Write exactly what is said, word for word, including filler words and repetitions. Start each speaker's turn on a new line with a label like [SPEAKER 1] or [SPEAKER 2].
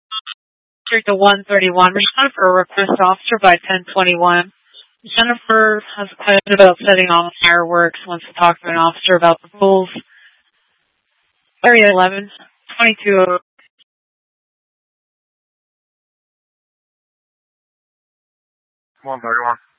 [SPEAKER 1] District to one thirty-one. Responded for a request officer by ten twenty-one. Jennifer has a question about setting off fireworks. Wants to talk to an officer about the rules. Area eleven, twenty-two.
[SPEAKER 2] one thirty-one.